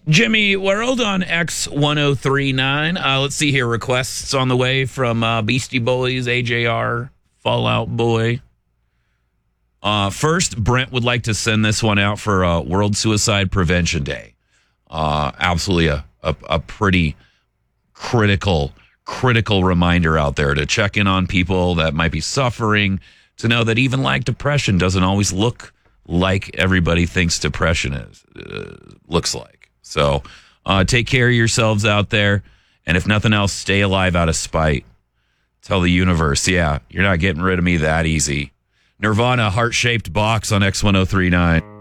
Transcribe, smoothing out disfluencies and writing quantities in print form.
Jimmy World on X1039. Let's see here. Requests on the way from Beastie Boys, AJR, Fall Out Boy. First, Brent would like to send this one out for World Suicide Prevention Day. Absolutely a pretty critical reminder out there to check in on people that might be suffering, to know that even like depression doesn't always look like everybody thinks depression looks like. So take care of yourselves out there. And if nothing else, stay alive out of spite. Tell the universe, yeah, you're not getting rid of me that easy. Nirvana, Heart-Shaped Box on X1039.